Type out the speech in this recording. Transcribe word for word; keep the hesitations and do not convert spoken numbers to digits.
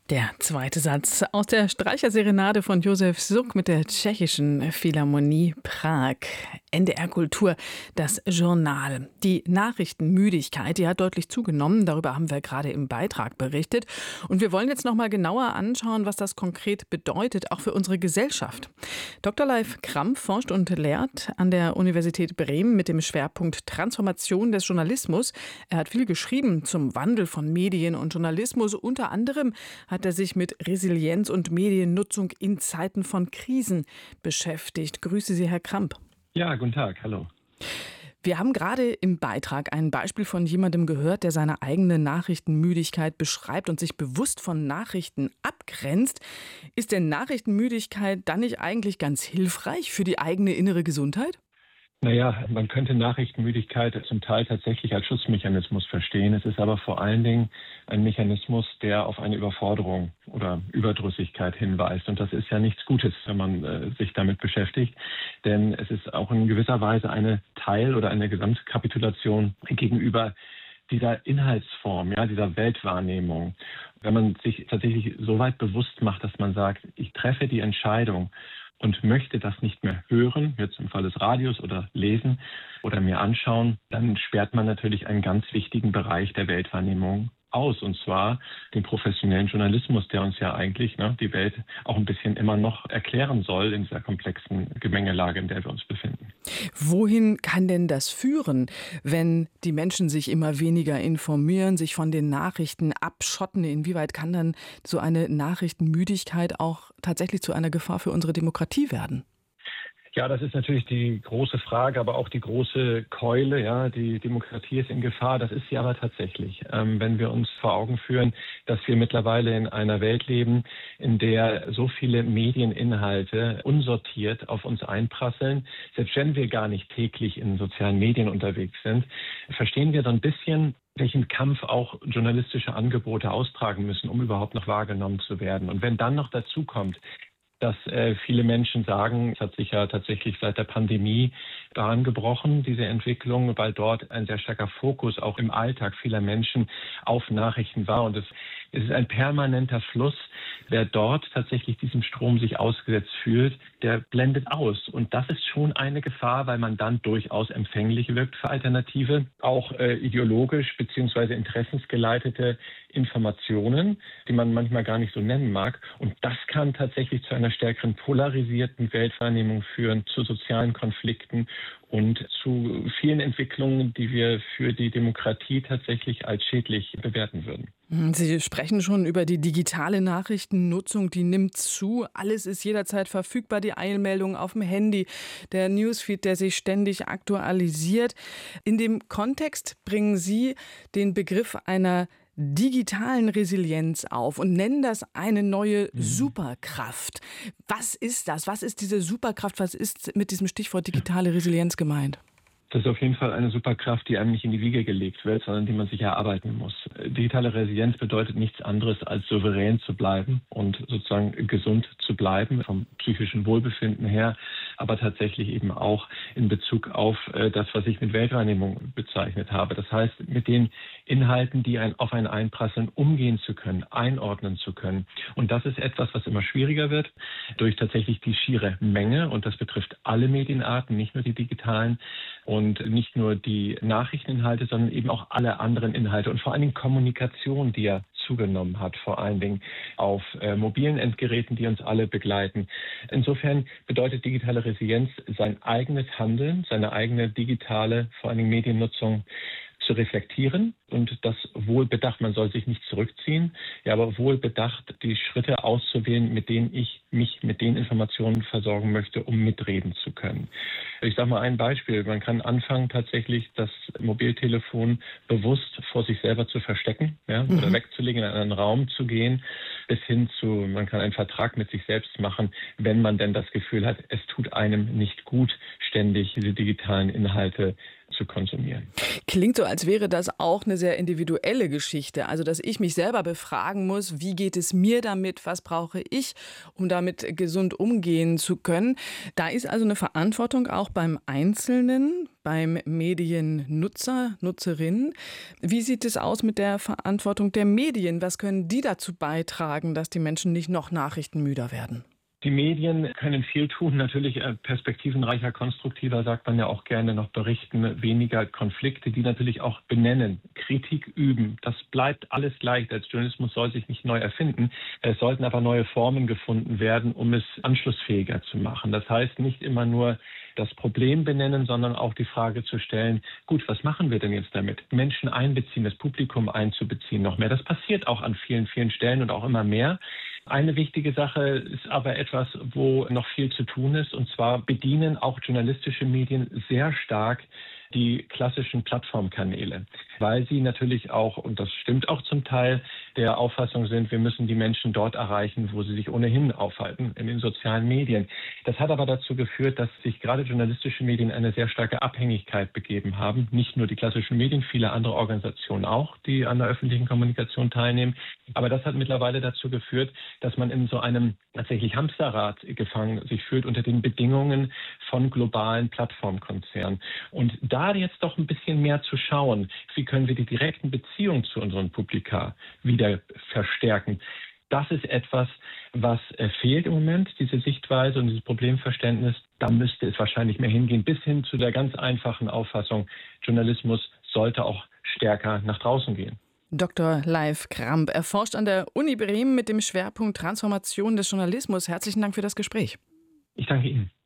Der zweite Satz aus der Streicherserenade von Josef Suk mit der Tschechischen Philharmonie Prag. N D R Kultur, das Journal. Die Nachrichtenmüdigkeit, die hat deutlich zugenommen. Darüber haben wir gerade im Beitrag berichtet. Und wir wollen jetzt noch mal genauer anschauen, was das konkret bedeutet, auch für unsere Gesellschaft. Doktor Leif Kramp forscht und lehrt an der Universität Bremen mit dem Schwerpunkt Transformation des Journalismus. Er hat viel geschrieben zum Wandel von Medien und Journalismus. Unter anderem hat er sich mit Resilienz und Mediennutzung in Zeiten von Krisen beschäftigt. Grüße Sie, Herr Kramp. Ja, guten Tag, hallo. Wir haben gerade im Beitrag ein Beispiel von jemandem gehört, der seine eigene Nachrichtenmüdigkeit beschreibt und sich bewusst von Nachrichten abgrenzt. Ist denn Nachrichtenmüdigkeit dann nicht eigentlich ganz hilfreich für die eigene innere Gesundheit? Naja, man könnte Nachrichtenmüdigkeit zum Teil tatsächlich als Schutzmechanismus verstehen. Es ist aber vor allen Dingen ein Mechanismus, der auf eine Überforderung oder Überdrüssigkeit hinweist. Und das ist ja nichts Gutes, wenn man äh, sich damit beschäftigt. Denn es ist auch in gewisser Weise eine Teil- oder eine Gesamtkapitulation gegenüber dieser Inhaltsform, ja, dieser Weltwahrnehmung. Wenn man sich tatsächlich so weit bewusst macht, dass man sagt, ich treffe die Entscheidung und möchte das nicht mehr hören, jetzt im Fall des Radios oder lesen oder mir anschauen, dann sperrt man natürlich einen ganz wichtigen Bereich der Weltwahrnehmung aus, und zwar den professionellen Journalismus, der uns ja eigentlich ne, die Welt auch ein bisschen immer noch erklären soll in dieser komplexen Gemengelage, in der wir uns befinden. Wohin kann denn das führen, wenn die Menschen sich immer weniger informieren, sich von den Nachrichten abschotten? Inwieweit kann dann so eine Nachrichtenmüdigkeit auch tatsächlich zu einer Gefahr für unsere Demokratie werden? Ja, das ist natürlich die große Frage, aber auch die große Keule. Ja, die Demokratie ist in Gefahr. Das ist sie aber tatsächlich. Ähm, wenn wir uns vor Augen führen, dass wir mittlerweile in einer Welt leben, in der so viele Medieninhalte unsortiert auf uns einprasseln, selbst wenn wir gar nicht täglich in sozialen Medien unterwegs sind, verstehen wir so ein bisschen, welchen Kampf auch journalistische Angebote austragen müssen, um überhaupt noch wahrgenommen zu werden. Und wenn dann noch dazu kommt, dass äh, viele Menschen sagen, es hat sich ja tatsächlich seit der Pandemie daran gebrochen, diese Entwicklung, weil dort ein sehr starker Fokus auch im Alltag vieler Menschen auf Nachrichten war. Und es, es ist ein permanenter Fluss. Wer dort tatsächlich diesem Strom sich ausgesetzt fühlt, der blendet aus. Und das ist schon eine Gefahr, weil man dann durchaus empfänglich wirkt für Alternative, auch äh, ideologisch beziehungsweise interessensgeleitete Informationen, die man manchmal gar nicht so nennen mag. Und das kann tatsächlich zu einer stärkeren polarisierten Weltwahrnehmung führen, zu sozialen Konflikten und zu vielen Entwicklungen, die wir für die Demokratie tatsächlich als schädlich bewerten würden. Sie sprechen schon über die digitale Nachrichtennutzung, die nimmt zu. Alles ist jederzeit verfügbar, die Eilmeldungen auf dem Handy, der Newsfeed, der sich ständig aktualisiert. In dem Kontext bringen Sie den Begriff einer digitalen Resilienz auf und nennen das eine neue Superkraft. Was ist das? Was ist diese Superkraft? Was ist mit diesem Stichwort digitale Resilienz gemeint? Das ist auf jeden Fall eine Superkraft, die einem nicht in die Wiege gelegt wird, sondern die man sich erarbeiten muss. Digitale Resilienz bedeutet nichts anderes, als souverän zu bleiben und sozusagen gesund zu bleiben, vom psychischen Wohlbefinden her, aber tatsächlich eben auch in Bezug auf das, was ich mit Weltwahrnehmung bezeichnet habe. Das heißt, mit den Inhalten, die ein, auf einen einprasseln, umgehen zu können, einordnen zu können. Und das ist etwas, was immer schwieriger wird durch tatsächlich die schiere Menge. Und das betrifft alle Medienarten, nicht nur die digitalen. Und nicht nur die Nachrichteninhalte, sondern eben auch alle anderen Inhalte und vor allen Dingen Kommunikation, die ja zugenommen hat, vor allen Dingen auf äh, mobilen Endgeräten, die uns alle begleiten. Insofern bedeutet digitale Resilienz sein eigenes Handeln, seine eigene digitale, vor allen Dingen Mediennutzung zu reflektieren und das wohlbedacht, man soll sich nicht zurückziehen, ja, aber wohlbedacht die Schritte auszuwählen, mit denen ich mich mit den Informationen versorgen möchte, um mitreden zu können. Ich sage mal ein Beispiel. Man kann anfangen, tatsächlich das Mobiltelefon bewusst vor sich selber zu verstecken, ja, mhm. oder wegzulegen, in einen Raum zu gehen, bis hin zu, man kann einen Vertrag mit sich selbst machen, wenn man denn das Gefühl hat, es tut einem nicht gut, ständig diese digitalen Inhalte zu konsumieren. Klingt so, als wäre das auch eine sehr individuelle Geschichte. Also, dass ich mich selber befragen muss, wie geht es mir damit, was brauche ich, um damit gesund umgehen zu können. Da ist also eine Verantwortung auch beim Einzelnen, beim Mediennutzer, Nutzerinnen. Wie sieht es aus mit der Verantwortung der Medien? Was können die dazu beitragen, dass die Menschen nicht noch nachrichtenmüder werden? Die Medien können viel tun, natürlich perspektivenreicher, konstruktiver, sagt man ja auch gerne, noch berichten, weniger Konflikte, die natürlich auch benennen, Kritik üben. Das bleibt alles gleich. Der Journalismus soll sich nicht neu erfinden. Es sollten aber neue Formen gefunden werden, um es anschlussfähiger zu machen. Das heißt, nicht immer nur das Problem benennen, sondern auch die Frage zu stellen, gut, was machen wir denn jetzt damit? Menschen einbeziehen, das Publikum einzubeziehen noch mehr. Das passiert auch an vielen, vielen Stellen und auch immer mehr. Eine wichtige Sache ist aber etwas, wo noch viel zu tun ist, und zwar bedienen auch journalistische Medien sehr stark die klassischen Plattformkanäle, weil sie natürlich auch, und das stimmt auch zum Teil, der Auffassung sind, wir müssen die Menschen dort erreichen, wo sie sich ohnehin aufhalten, in den sozialen Medien. Das hat aber dazu geführt, dass sich gerade journalistische Medien eine sehr starke Abhängigkeit begeben haben. Nicht nur die klassischen Medien, viele andere Organisationen auch, die an der öffentlichen Kommunikation teilnehmen. Aber das hat mittlerweile dazu geführt, dass man in so einem tatsächlich Hamsterrad gefangen sich fühlt unter den Bedingungen von globalen Plattformkonzernen. Und da jetzt doch ein bisschen mehr zu schauen, wie können wir die direkten Beziehungen zu unseren Publika wieder verstärken. Das ist etwas, was äh, fehlt im Moment, diese Sichtweise und dieses Problemverständnis. Da müsste es wahrscheinlich mehr hingehen, bis hin zu der ganz einfachen Auffassung, Journalismus sollte auch stärker nach draußen gehen. Doktor Leif Kramp erforscht an der Uni Bremen mit dem Schwerpunkt Transformation des Journalismus. Herzlichen Dank für das Gespräch. Ich danke Ihnen.